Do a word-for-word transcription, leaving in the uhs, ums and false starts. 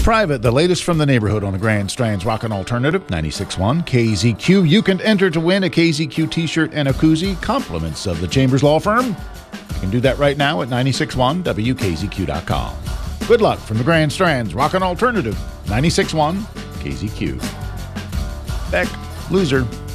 Private, the latest from the neighborhood on the Grand Strands Rockin' Alternative, ninety-six point one K Z Q. You can enter to win a K Z Q t-shirt and a koozie, compliments of the Chambers Law Firm. You can do that right now at ninety-six point one W K Z Q dot com. Good luck from the Grand Strands Rockin' Alternative, ninety-six point one K Z Q. Beck, loser.